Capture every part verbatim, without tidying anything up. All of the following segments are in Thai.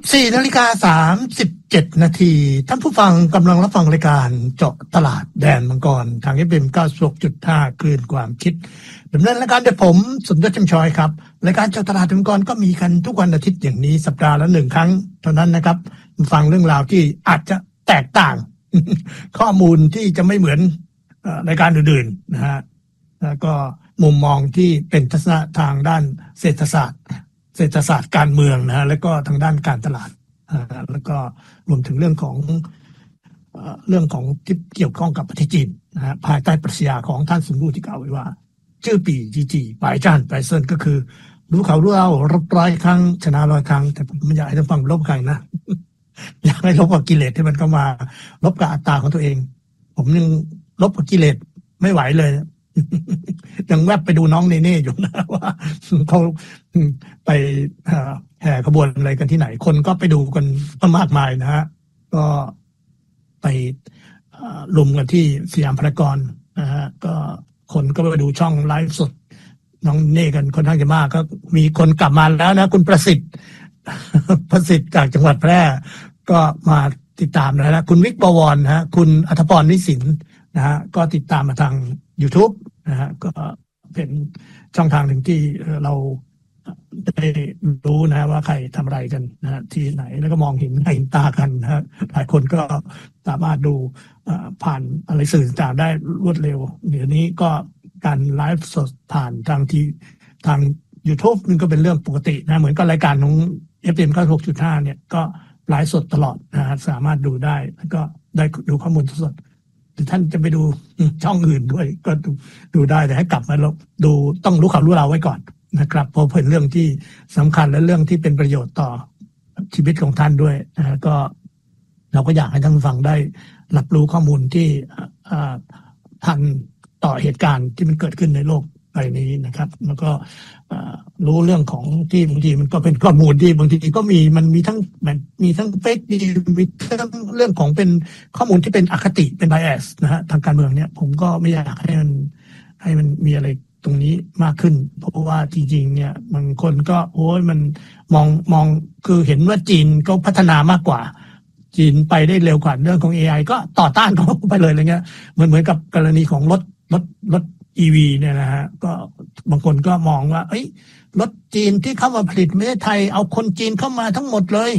สี่นาฬิกาสามสิบเจ็ดนาทีท่านผู้ฟังกำลังรับฟังรายการเจาะตลาดแดนมังกรทาง เอฟ เอ็ม เก้าสิบหกจุดห้า คลื่นความคิดดำเนินรายการโดยผมสมยศ ชิมชอยครับรายการเจาะตลาดแดนมังกรก็มีกันทุกวันอาทิตย์อย่างนี้สัปดาห์ละหนึ่งครั้งเท่านั้นนะครับฟังเรื่องราวที่อาจจะแตกต่าง ข้อมูลที่จะไม่เหมือนรายการอื่นๆนะฮะแล้วก็มุมมองที่เป็นทัศนะทางด้านเศรษฐศาสตร์เศรษฐศาสตร์การเมืองนะฮะแล้วก็ทางด้านการตลาดแล้วก็รวมถึงเรื่องของเรื่องของที่เกี่ยวข้องกับประเทศจีนนะฮะภายใต้ปรัชญาของท่านซุนวู่ที่กล่าวไว้ว่าชื่อปีจีจีปายจ้านปายเซินก็คือรู้เขารู้เรารบร้อยครั้งชนะร้อยครั้งแต่ผมไม่อยากให้ท่านฟังลบใครนะ อยากให้ลบกับกิเลสที่มันเข้ามาลบกับอัตตาของตัวเองผมยังลบกับกิเลสไม่ไหวเลย ยังแวบไปดูน้องเนเน่อยู่นะว่าเขาไปแห่ขบวนอะไรกันที่ไหนคนก็ไปดูกันมากมายนะฮะก็ไปลุมกันที่สยามพารากอนนะฮะก็คนก็ไปดูช่องไลฟ์สดน้องเน่กันค่อนข้างจะมากก็มีคนกลับมาแล้วนะคุณประสิทธิ์ ประสิทธิ์จากจังหวัดแพร่ก็มาติดตามนะฮะคุณวิกบวรนะฮะคุณอัธพรนิสินนะฮะก็ติดตามมาทาง YouTube นะฮะก็เป็นช่องทางหนึ่งที่เราได้รู้นะว่าใครทำอะไรกันนะฮะที่ไหนแล้วก็มองเห็นเห็นตากันนะฮะหลายคนก็สามารถดูผ่านอะไรสื่อต่างได้รวดเร็วเดี๋ยวนี้ก็การไลฟ์สดผ่านทางที่ทาง YouTube มันก็เป็นเรื่องปกตินะเหมือนกับรายการของ เอฟ เอ็ม เก้าสิบหกจุดห้า เนี่ยก็ไลฟ์สดตลอดนะฮะสามารถดูได้แล้วก็ได้ดูข้อมูลสดหรือท่านจะไปดูช่องอื่นด้วยก็ดูดูได้แต่ให้กลับมาดูต้องรู้ข่าวรู้เราไว้ก่อนนะครับเพราะเป็นเรื่องที่สำคัญและเรื่องที่เป็นประโยชน์ต่อชีวิตของท่านด้วยนะฮะก็เราก็อยากให้ท่านฟังได้รับรู้ข้อมูลที่ทันต่อเหตุการณ์ที่มันเกิดขึ้นในโลกใบนี้นะครับแล้วก็รู้เรื่องของที่บางทีมันก็เป็นข้อมูลที่บางทีก็มีมันมีทั้งมีทั้งเฟกมีทั้งเรื่องของเป็นข้อมูลที่เป็นอคติเป็น bias นะฮะทางการเมืองเนี่ยผมก็ไม่อยากให้มันให้มันมีอะไรตรงนี้มากขึ้นเพราะว่าจริงๆเนี่ยบางคนก็โอ้ยมันมองมองคือเห็นว่าจีนก็พัฒนามากกว่าจีนไปได้เร็วกว่าเรื่องของ เอ ไอ ก็ต่อต้านเขาไปเลยอะไรเงี้ยเหมือนเหมือนกับกรณีของรถรถรถ อี วี เนี่ยนะฮะก็บางคนก็มองว่าเอ้ยรถจีนที่เข้ามาผลิตในประเทศไทยเอาคนจีนเข้ามาทั้งหมดเลย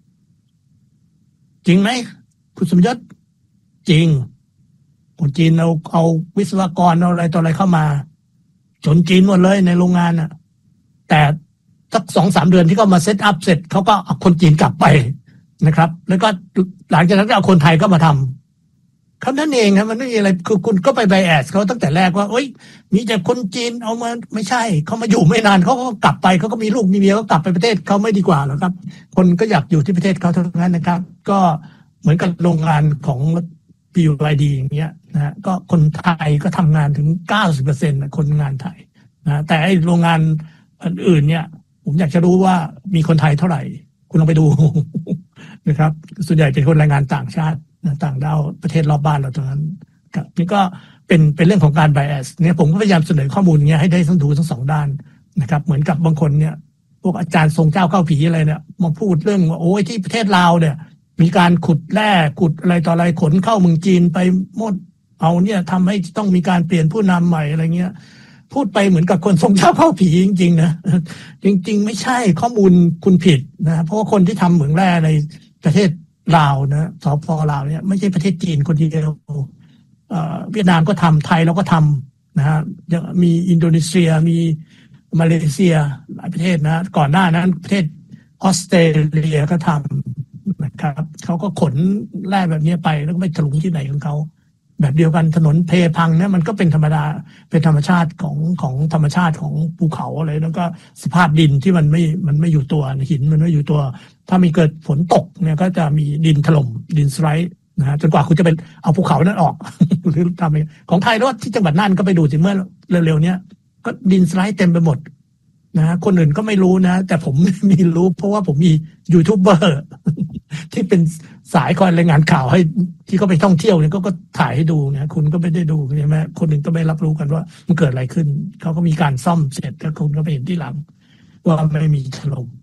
จริงไหมคุณสมยศจริงคนจีนเอาเอาวิศวกรเอาอะไรต่ออะไรเข้ามาจนจีนหมดเลยในโรงงานน่ะแต่สัก สองสาม เดือนที่เขามาเซตอัพเสร็จเขาก็เอาคนจีนกลับไปนะครับแล้วก็หลังจากนั้นก็เอาคนไทยก็มาทำเขานั่นเองครับมันไม่มีอะไรคือคุณก็ไปไบแอสเขาตั้งแต่แรกว่าเอ้ยมีแต่คนจีนเอามาไม่ใช่เขามาอยู่ไม่นานเขาก็กลับไปเขาก็มีลูกมีเมียก็กลับไปประเทศเขาไม่ดีกว่าหรอครับคนก็อยากอยู่ที่ประเทศเขาเท่านั้นนะครับก็เหมือนกับโรงงานของพี ยู ไอ ดี อย่างเงี้ยนะฮะก็คนไทยก็ทำงานถึง เก้าสิบเปอร์เซ็นต์ นะคนงานไทยนะแต่ไอ้โรงงานอื่นๆเนี่ยผมอยากจะรู้ว่ามีคนไทยเท่าไหร่คุณลองไปดู นะครับส่วนใหญ่เป็นคนแรงงานต่างชาติต่างด้าวประเทศรอบบ้านเราตรงนั้นนี่ก็เป็นเป็นเรื่องของการ bias เนี่ยผมก็พยายามเสนอข้อมูลเงี้ยให้ได้ทั้งดูทั้งสองด้านนะครับเหมือนกับบางคนเนี่ยพวกอาจารย์ทรงเจ้าเข้าผีอะไรเนี่ยมาพูดเรื่องว่าโอ้ยที่ประเทศลาวเนี่ยมีการขุดแร่ขุดอะไรต่ออะไรขนเข้าเมืองจีนไปหมดเอาเนี่ยทำให้ต้องมีการเปลี่ยนผู้นำใหม่อะไรเงี้ยพูดไปเหมือนกับคนทรงเจ้าเข้าผีจริงๆนะจริงๆไม่ใช่ข้อมูลคุณผิดนะเพราะว่าคนที่ทำเหมืองแร่ในประเทศลาวนะสปลาวเนี่ยไม่ใช่ประเทศจีนคนเดียวเวียดนามก็ทำไทยเราก็ทำนะฮะมีอินโดนีเซียมีมาเลเซียหลายประเทศนะก่อนหน้านั้นประเทศออสเตรเลียก็ทำนะครับเขาก็ขนแร่แบบนี้ไปแล้วก็ไปถลุงที่ไหนของเขาแบบเดียวกันถนนเพพังเนี่ยมันก็เป็นธรรมดาเป็นธรรมชาติของของธรรมชาติของภูเขาอะไรแล้วก็สภาพดินที่มันไม่มันไม่อยู่ตัวหินมันไม่อยู่ตัวถ้ามีเกิดฝนตกเนี่ยก็จะมีดินถล่มดินสไลด์นะฮะจนกว่าคุณจะเป็นเอาภูเขานั้นออก หรือทำของไทยแล้วที่จังหวัดน่านก็ไปดูสิเมื่อเร็วๆเนี้ยก็ดินสไลด์เต็มไปหมดนะคนอื่นก็ไม่รู้นะแต่ผมมีรู้เพราะว่าผมมียูทูบเบอร์ที่เป็นสายคอยรายงานข่าวให้ที่เขาไปท่องเที่ยวเนี่ยก็ก็ถ่ายให้ดูนะคุณก็ไม่ได้ดูใช่ไหมคนอื่นก็ไม่รับรู้กันว่ามันเกิดอะไรขึ้นเขาก็มีการซ่อมเสร็จแล้วคุณก็ไปเห็นที่หลังว่าไม่มีถล่ม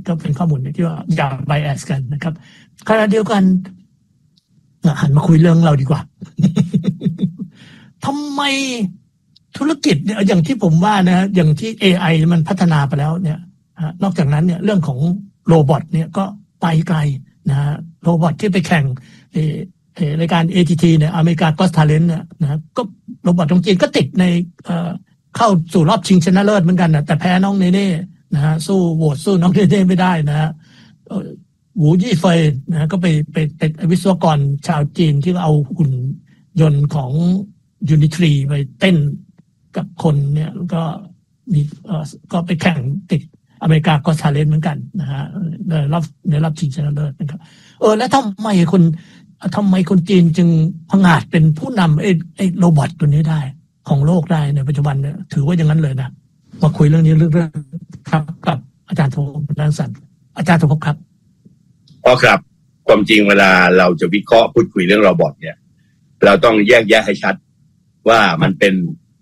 ก็เป็นข้อมูลที่ว่าอย่าไบแอสกันนะครับขณะเดียวกันหันมาคุยเรื่องเราดีกว่า ทำไมธุรกิจเนี่ยอย่างที่ผมว่านะอย่างที่ เอ ไอ มันพัฒนาไปแล้วเนี่ยนอกจากนั้นเนี่ยเรื่องของโรบอทเนี่ยก็ไปไกลนะฮะโรบอทที่ไปแข่งเอ่อรายการ เอ ที ที เนี่ยอเมริกาก็ Talent เนี่ยนะก็โรบอทของจีนก็ติดในเอ่อเข้าสู่รอบชิงชนะเลิศเหมือนกันนะแต่แพ้น้องเนเน่นะฮะสู้โหวตสู้น้องเนเน่ไม่ได้นะฮะหูยี่เฟยนะก็ไปไปเป็นวิศวกรชาวจีนที่เอาหุ่นยนต์ของยูนิทรีไปเต้นกับคนเนี่ยก็มีเอ่อก็ไปแข่งติดอเมริกาก็ชาเลนจ์เหมือนกันนะฮะในรอบในรอบชิงชนะเลิศนะครับเออแล้วทำไมคนทำไมคนจีนจึงผงาดเป็นผู้นำไอ้ไอ้โรบอทตัวนี้ได้ของโลกได้ในปัจจุบันเนี่ยถือว่าอย่างนั้นเลยนะมาคุยเรื่องนี้เรื่องครับกับอาจารย์ธงนันสันอาจารย์ธงครับอ๋อครับความจริงเวลาเราจะวิเคราะห์พูดคุยเรื่องโรบอทเนี่ยเราต้องแยกแยะให้ชัดว่ามันเป็น